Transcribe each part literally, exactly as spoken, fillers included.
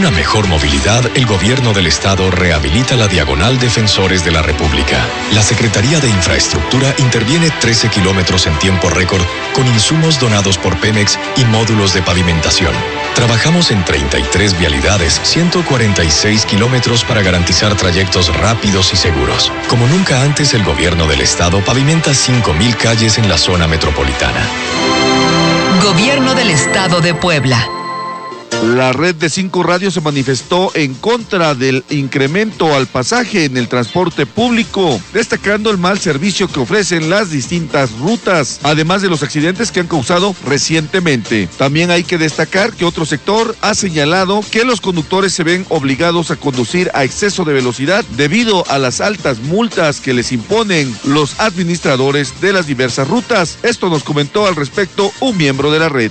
una mejor movilidad, el Gobierno del Estado rehabilita la Diagonal Defensores de la República. La Secretaría de Infraestructura interviene trece kilómetros en tiempo récord con insumos donados por Pemex y módulos de pavimentación. Trabajamos en treinta y tres vialidades, ciento cuarenta y seis kilómetros para garantizar trayectos rápidos y seguros. Como nunca antes, el Gobierno del Estado pavimenta cinco mil calles en la zona metropolitana. Gobierno del Estado de Puebla. La red de Cinco Radio se manifestó en contra del incremento al pasaje en el transporte público, destacando el mal servicio que ofrecen las distintas rutas, además de los accidentes que han causado recientemente. También hay que destacar que otro sector ha señalado que los conductores se ven obligados a conducir a exceso de velocidad debido a las altas multas que les imponen los administradores de las diversas rutas. Esto nos comentó al respecto un miembro de la red.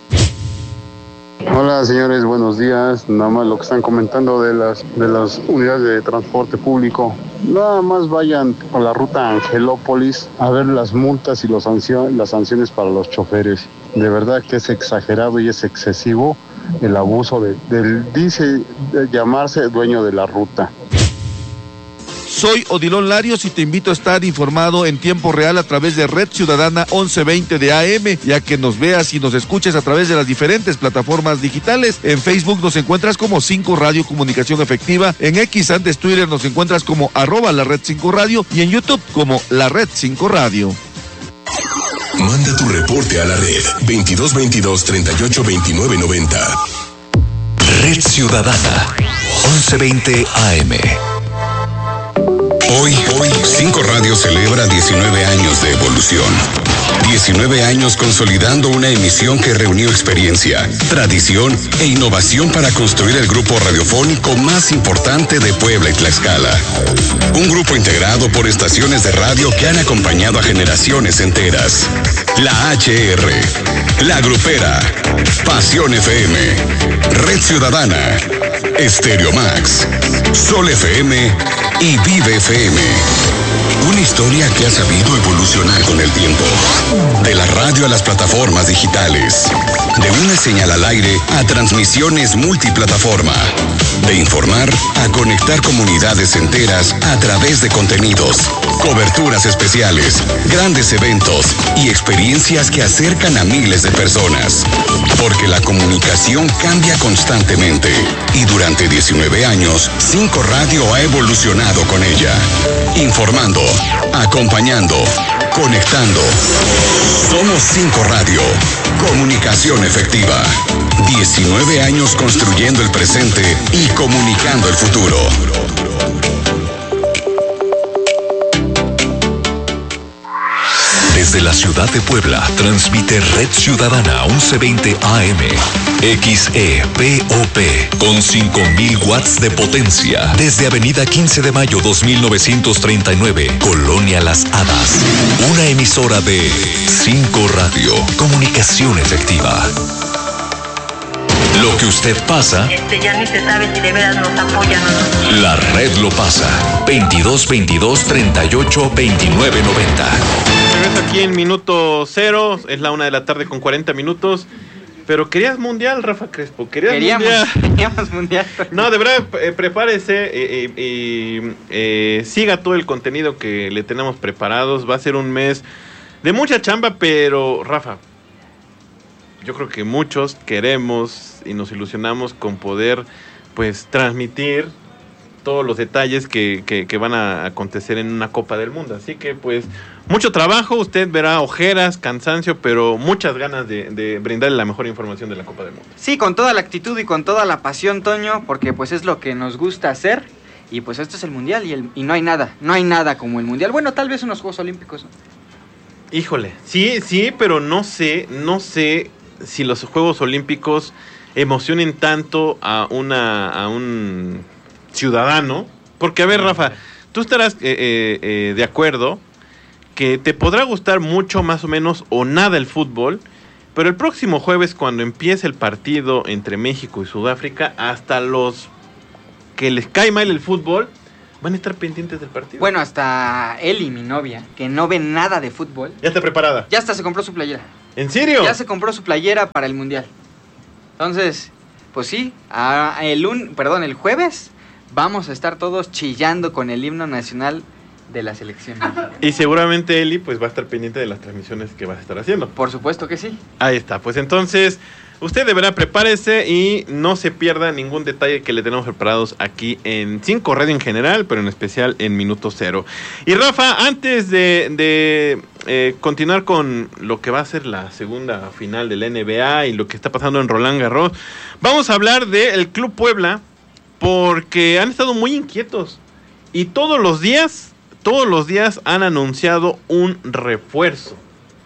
Hola señores, buenos días. Nada más lo que están comentando de las de las unidades de transporte público. Nada más vayan a la ruta Angelópolis a ver las multas y los sanción, las sanciones para los choferes. De verdad que es exagerado y es excesivo el abuso de, del, dice de llamarse dueño de la ruta. Soy Odilon Larios y te invito a estar informado en tiempo real a través de Red Ciudadana once veinte de A M, ya que nos veas y nos escuches a través de las diferentes plataformas digitales. En Facebook nos encuentras como cinco Radio Comunicación Efectiva, en X, antes Twitter, nos encuentras como arroba la Red cinco Radio y en YouTube como la Red cinco Radio. Manda tu reporte a la red veintidós veintidós treinta y ocho veintinueve noventa. Red Ciudadana once veinte A M. Hoy, hoy, Cinco Radio celebra diecinueve años de evolución. diecinueve años consolidando una emisión que reunió experiencia, tradición e innovación para construir el grupo radiofónico más importante de Puebla y Tlaxcala. Un grupo integrado por estaciones de radio que han acompañado a generaciones enteras. La H R, La Grupera, Pasión F M, Red Ciudadana, Estéreo Max, Sol F M y Vive F M. Una historia que ha sabido evolucionar con el tiempo. De la radio a las plataformas digitales. De una señal al aire a transmisiones multiplataforma. De informar a conectar comunidades enteras a través de contenidos, coberturas especiales, grandes eventos y experiencias que acercan a miles de personas. Porque la comunicación cambia constantemente y durante diecinueve años, Cinco Radio ha evolucionado con ella. Informando, acompañando, conectando. Somos Cinco Radio. Comunicación efectiva. diecinueve años construyendo el presente y comunicando el futuro. Desde la ciudad de Puebla, transmite Red Ciudadana once veinte A M. X E P O P con cinco mil watts de potencia. Desde Avenida quince de mayo dos mil novecientos treinta y nueve, Colonia Las Hadas. Una emisora de Cinco Radio. Comunicación efectiva. Lo que usted pasa, Este ya ni se sabe si de veras nos apoyan o no. la red lo pasa. veintidós veintidós treinta y ocho veintinueve noventa. Regreso aquí en minuto cero, es la una de la tarde con cuarenta minutos. Pero querías mundial, Rafa Crespo, querías Queríamos, mundial. queríamos mundial. No, de verdad, eh, prepárese y eh, eh, eh, siga todo el contenido que le tenemos preparados. Va a ser un mes de mucha chamba, pero Rafa, yo creo que muchos queremos y nos ilusionamos con poder, pues, transmitir todos los detalles que, que, que van a acontecer en una Copa del Mundo. Así que, pues, mucho trabajo, usted verá ojeras, cansancio, pero muchas ganas de, de brindarle la mejor información de la Copa del Mundo. Sí, con toda la actitud y con toda la pasión, Toño, porque pues es lo que nos gusta hacer. Y pues esto es el Mundial y, el, y no hay nada, no hay nada como el Mundial. Bueno, tal vez unos Juegos Olímpicos. Híjole, sí, sí, pero no sé, no sé si los Juegos Olímpicos emocionen tanto a una a un ciudadano. Porque, a ver, Rafa, tú estarás eh, eh, eh, de acuerdo que te podrá gustar mucho, más o menos, o nada el fútbol, pero el próximo jueves, cuando empiece el partido entre México y Sudáfrica, hasta los que les cae mal el fútbol van a estar pendientes del partido. Bueno, hasta Eli, mi novia, que no ve nada de fútbol. ¿Ya está preparada? Ya hasta se compró su playera. ¿En serio? Ya se compró su playera para el Mundial. Entonces, pues sí, a, el un, perdón, el jueves vamos a estar todos chillando con el himno nacional de la selección. Y seguramente Eli pues va a estar pendiente de las transmisiones que vas a estar haciendo. Por supuesto que sí. Ahí está, pues entonces usted deberá prepárese y no se pierda ningún detalle que le tenemos preparados aquí en cinco Radio en general, pero en especial en Minuto Cero. Y Rafa, antes de, de eh, continuar con lo que va a ser la segunda final del N B A y lo que está pasando en Roland Garros, vamos a hablar del Club Puebla, porque han estado muy inquietos y todos los días, todos los días han anunciado un refuerzo.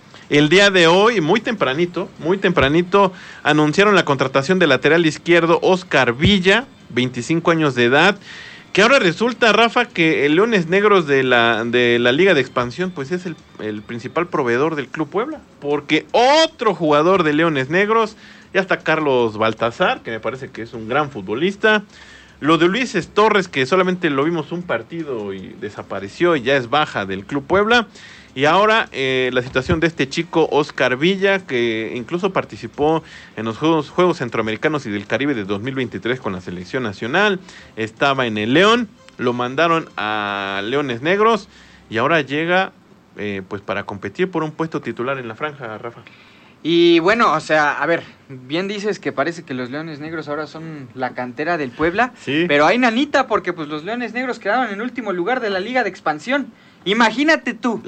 El día de hoy, muy tempranito, muy tempranito, anunciaron la contratación del lateral izquierdo Oscar Villa, veinticinco años de edad, que ahora resulta, Rafa, que el Leones Negros de la, de la Liga de Expansión, pues es el, el principal proveedor del Club Puebla, porque otro jugador de Leones Negros, ya está Carlos Baltazar, que me parece que es un gran futbolista, lo de Luis Torres, que solamente lo vimos un partido y desapareció y ya es baja del Club Puebla. Y ahora eh, la situación de este chico Oscar Villa, que incluso participó en los Juegos, Juegos Centroamericanos y del Caribe de dos mil veintitrés con la selección nacional, estaba en el León, lo mandaron a Leones Negros y ahora llega eh, pues para competir por un puesto titular en la franja, Rafa. Y bueno, o sea, a ver, bien dices que parece que los Leones Negros ahora son la cantera del Puebla, sí, pero hay nanita porque pues los Leones Negros quedaron en último lugar de la Liga de Expansión. Imagínate tú.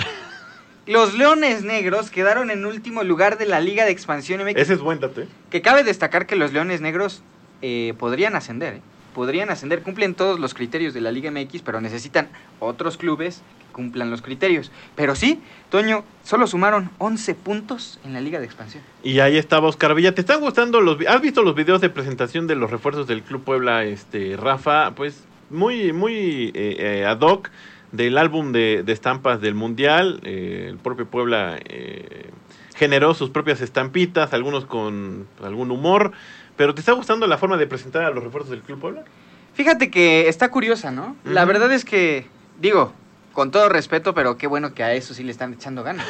Los Leones Negros quedaron en último lugar de la Liga de Expansión M X. Ese es buen dato, ¿eh? Que cabe destacar que los Leones Negros eh, podrían ascender, ¿eh? Podrían ascender, cumplen todos los criterios de la Liga M X, pero necesitan otros clubes que cumplan los criterios. Pero sí, Toño, solo sumaron once puntos en la Liga de Expansión. Y ahí estaba Oscar Villa. ¿Te están gustando los... ¿Has visto los videos de presentación de los refuerzos del Club Puebla, este Rafa? Pues muy, muy eh, eh, ad hoc del álbum de, de estampas del Mundial. Eh, el propio Puebla eh, generó sus propias estampitas, algunos con algún humor. ¿Pero te está gustando la forma de presentar a los refuerzos del Club Puebla? Fíjate que está curiosa, ¿no? Uh-huh. La verdad es que, digo, con todo respeto, pero qué bueno que a eso sí le están echando ganas.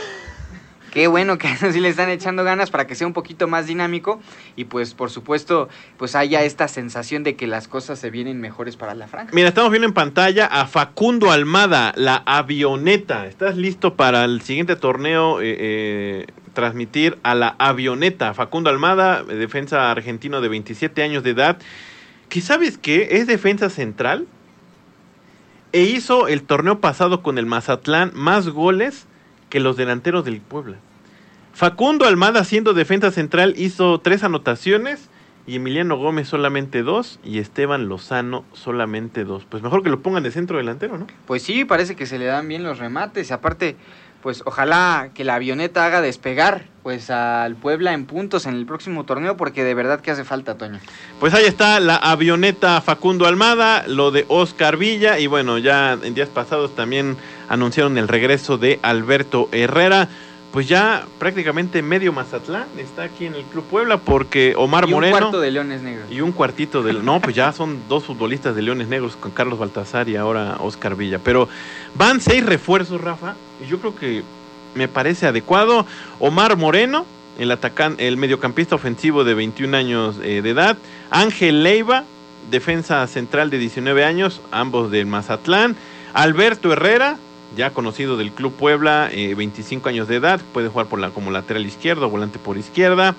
Qué bueno que a eso sí le están echando ganas para que sea un poquito más dinámico y pues por supuesto pues haya esta sensación de que las cosas se vienen mejores para la franja. Mira, estamos viendo en pantalla a Facundo Almada, la avioneta. ¿Estás listo para el siguiente torneo eh, eh, transmitir a la avioneta? Facundo Almada, defensa argentino de veintisiete años de edad, que ¿sabes qué? Es defensa central e hizo el torneo pasado con el Mazatlán más goles que los delanteros del Puebla. Facundo Almada, siendo defensa central, hizo tres anotaciones y Emiliano Gómez solamente dos y Esteban Lozano solamente dos. Pues mejor que lo pongan de centro delantero, ¿no? Pues sí, parece que se le dan bien los remates. Aparte, pues ojalá que la avioneta haga despegar pues al Puebla en puntos en el próximo torneo, porque de verdad que hace falta, Toño. Pues ahí está la avioneta Facundo Almada, lo de Oscar Villa, y bueno, ya en días pasados también anunciaron el regreso de Alberto Herrera. Pues ya prácticamente medio Mazatlán está aquí en el Club Puebla, porque Omar y un Moreno... un cuarto de Leones Negros. Y un cuartito de... No, pues ya son dos futbolistas de Leones Negros, con Carlos Baltazar y ahora Oscar Villa. Pero van seis refuerzos, Rafa, y yo creo que me parece adecuado. Omar Moreno, el atacan, el mediocampista ofensivo de veintiún años eh, de edad. Ángel Leiva, defensa central de diecinueve años, ambos del Mazatlán. Alberto Herrera, ya conocido del Club Puebla, eh, veinticinco años de edad, puede jugar por la, como lateral izquierdo, volante por izquierda.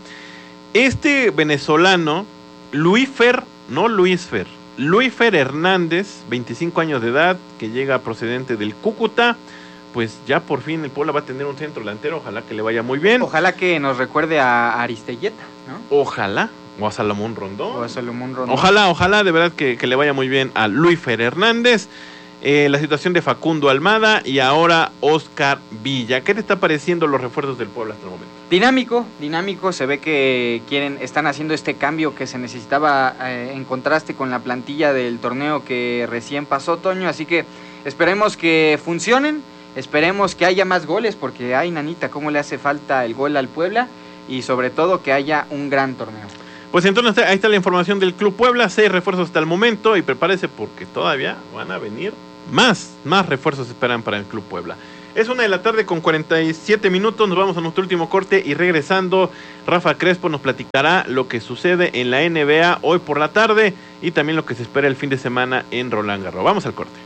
Este venezolano, Luífer, no Luisfer, Luífer Hernández, veinticinco años de edad, que llega procedente del Cúcuta, pues ya por fin el Puebla va a tener un centro delantero, ojalá que le vaya muy bien. Ojalá que nos recuerde a Aristelleta, ¿no? Ojalá, o a Salomón Rondón. O a Salomón Rondón. Ojalá, ojalá, de verdad que, que le vaya muy bien a Luífer Hernández. Eh, la situación de Facundo Almada y ahora Oscar Villa. ¿Qué te está pareciendo los refuerzos del Puebla hasta el momento? Dinámico, dinámico, se ve que quieren, están haciendo este cambio que se necesitaba eh, en contraste con la plantilla del torneo que recién pasó, Toño, así que esperemos que funcionen, esperemos que haya más goles, porque ay, nanita, cómo le hace falta el gol al Puebla, y sobre todo que haya un gran torneo. Pues entonces ahí está la información del Club Puebla, seis refuerzos hasta el momento, y prepárese porque todavía van a venir más, más refuerzos esperan para el Club Puebla. Es una de la tarde con cuarenta y siete minutos, nos vamos a nuestro último corte y regresando, Rafa Crespo nos platicará lo que sucede en la N B A hoy por la tarde y también lo que se espera el fin de semana en Roland Garros. Vamos al corte.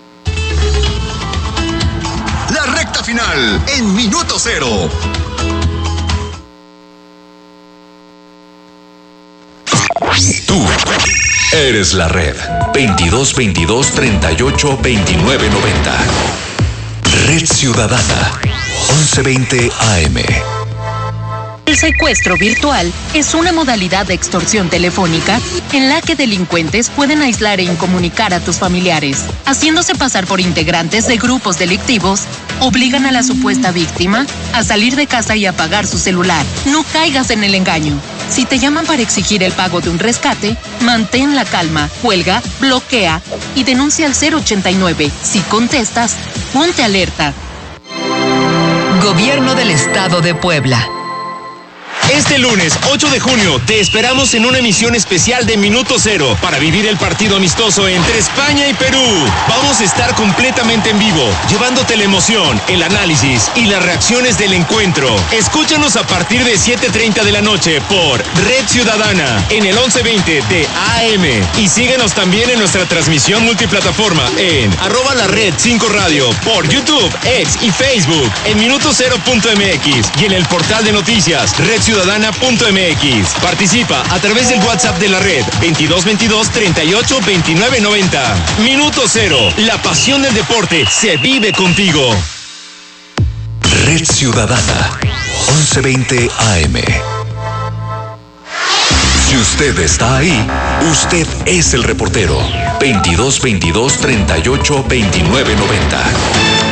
La recta final en Minuto Cero. Tú eres la red. veintidós veintidós treinta y ocho veintinueve noventa. Red Ciudadana. once veinte A M. El secuestro virtual es una modalidad de extorsión telefónica en la que delincuentes pueden aislar e incomunicar a tus familiares. Haciéndose pasar por integrantes de grupos delictivos, obligan a la supuesta víctima a salir de casa y apagar su celular. No caigas en el engaño. Si te llaman para exigir el pago de un rescate, mantén la calma, cuelga, bloquea y denuncia al cero ochenta y nueve. Si contestas, ponte alerta. Gobierno del Estado de Puebla. Este lunes, ocho de junio, te esperamos en una emisión especial de Minuto Cero para vivir el partido amistoso entre España y Perú. Vamos a estar completamente en vivo, llevándote la emoción, el análisis y las reacciones del encuentro. Escúchanos a partir de siete treinta de la noche por Red Ciudadana en el once veinte de A M. Y síguenos también en nuestra transmisión multiplataforma en arroba la red cinco radio por YouTube, X y Facebook, en minuto cero punto m x y en el portal de noticias Red Ciudadana. Ciudadana.mx. Participa a través del WhatsApp de la red veintidós veintidós treinta y ocho veintinueve noventa. Minuto Cero. La pasión del deporte se vive contigo. Red Ciudadana. once veinte A M. Si usted está ahí, usted es el reportero. veintidós veintidós treinta y ocho veintinueve noventa.